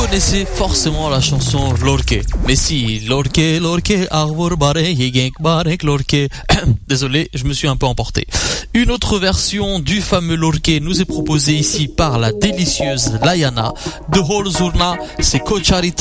connaissez forcément la chanson Lorke. Mais si, Lorke, Lorke, Arvor Bare, Higenk Barek Lorke. Désolé, je me suis un peu emporté. Une autre version du fameux Lorke nous est proposée ici par la délicieuse Layana. De Holzurna, c'est Kocharit